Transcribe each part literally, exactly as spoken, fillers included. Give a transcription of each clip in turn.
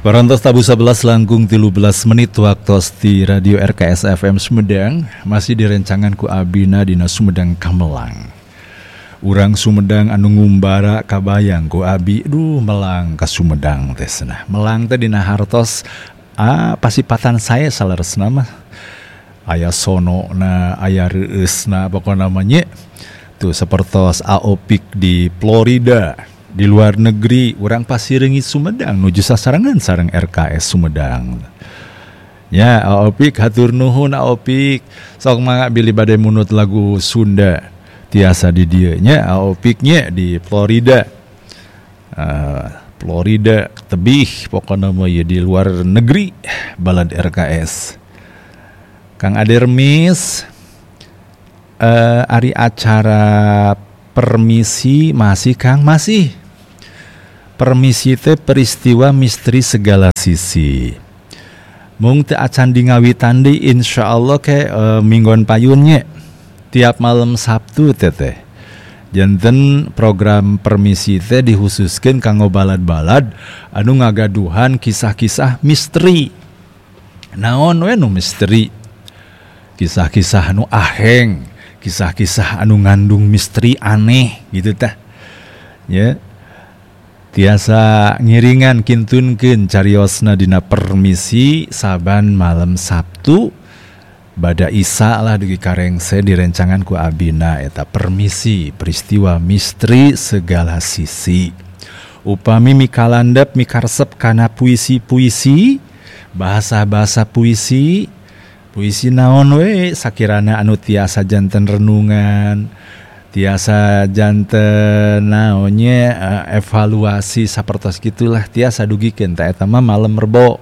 Parantos tabu sebelas langkung tilu belas menit waktu di Radio R K S F M Sumedang masih direncangan ku Abina dina Sumedang Kamelang. Urang Sumedang anu ngumbara kabayang ku Abi, duh melang ka Sumedang teh cenah. Melang teh dina hartos ah pasipatan saya saleresna mah. Aya sonona, aya reueusna pokona namanya. Tuh sapertos Aopik di Florida. Di luar negeri, orang pasireungit Sumedang nuju sasarangan sareng R K S Sumedang. Ya, Aopik hatur nuhun Aopik. Sok mangga bilih bade munut lagu Sunda. Tiasa di dieu nya Aopiknya di Florida. Uh, Florida tebih pokona mah ye di luar negeri balad R K S. Kang Ade Remis uh, ari acara permisi masih Kang masih. Permisi teh peristiwa misteri segala sisi. Mung teu acan di ngawitan deui insyaallah ke e, minggon payunnya tiap malam Sabtu teh teh. Janten program permisi teh dihususkeun kanggo balad-balad anu ngagaduhan kisah-kisah misteri. Naon we nu misteri? Kisah-kisah anu aheng, kisah-kisah anu ngandung misteri aneh gitu tah. Ya. Tiasa ngiringan kintunkeun cariosna dina permisi saban malam Sabtu bada Isa lah dugi karengse direncangan ku Abina eta permisi peristiwa misteri segala sisi. Upami mikalandep mikaresep kana puisi-puisi, bahasa-bahasa puisi, puisi naon we sakirana anu tiasa janten renungan, tiasa janten naonnya uh, evaluasi sapertos gitulah tiasa dugikeun teh eta mah malam Rebo.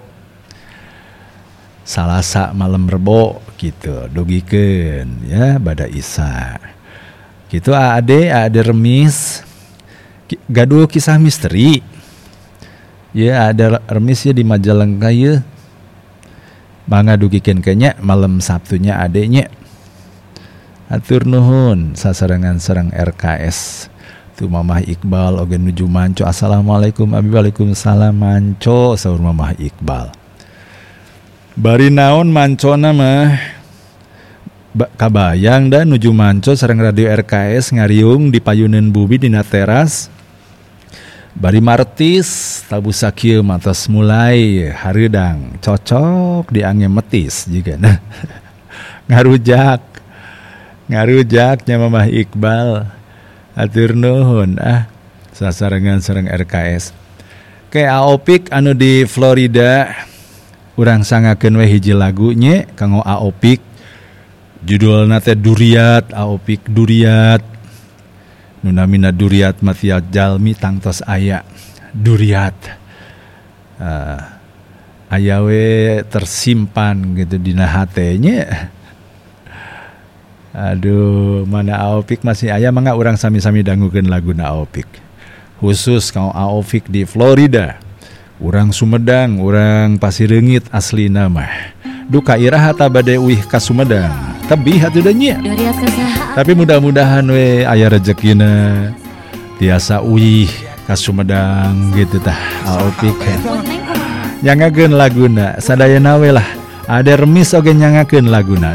Salasa malam Rebo gitu dugikeun ya bada Isa. Kitu Ade Ade Remis gaduh kisah misteri. Ya ada Remis ya di Majalengka ye. Mangga dugikeun kenya malam Sabtunya adenya. Atur nuhun sasarangan sareng R K S tu Mamah Iqbal oge nuju manco. Assalamualaikum abi waalaikumsalam manco saur Mamah Iqbal. Bari naon mancona mah kabayang da nuju manco sareng radio R K S ngariung di payuneun bubi dina teras. Bari martis tabu sakieu matos mulai hareudang cocok diangge metis jiga nah. Ngarujak ngarujaknya Mamah Iqbal atur nuhun ah sasarengan sareng R K S ke Aopik anu di Florida urang sangakeun we hiji lagunya kanggo Aopik judulna teh Duriat. Aopik Duriat nu namina Duriat matiat jalmi tangtos aya Duriat uh, aya we tersimpan gitu dina hatenya. Aduh, mana Aopik masih aya mangga urang sami-sami dangukeun laguna Aopik. Khusus kau Aopik di Florida. Urang Sumedang, urang Pasireungit aslina mah. Duka iraha ta bade uih ka Sumedang. Tebih atuh da nya. Tapi mudah-mudahan we aya rezekina tiasa uih ka Sumedang gitu tah Aopik. Nyangakeun laguna, sadayana we lah. Ada Remis oge nyangakeun laguna.